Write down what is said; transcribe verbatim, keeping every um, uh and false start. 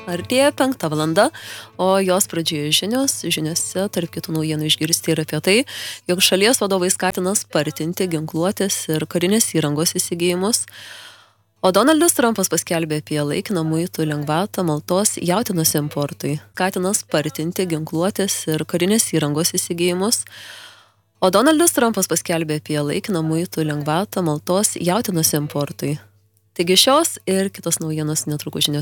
Artėja penkta valanda, o jos pradžioje žinios. Žiniose tarp kitų naujienų išgirsti ir apie tai, jog šalies vadovai skatina spartinti ginkluotės ir karinės įrangos įsigijimus. O Donaldas Trumpas paskelbė apie laikiną muitų lengvatą Maltos jautienos importui. Skatina spartinti ginkluotės ir karinės įrangos įsigijimus. O Donaldas Trumpas paskelbė apie laikiną muitų lengvatą Maltos jautienos importui. Taigi šios ir kitos naujienos netrukus žinios.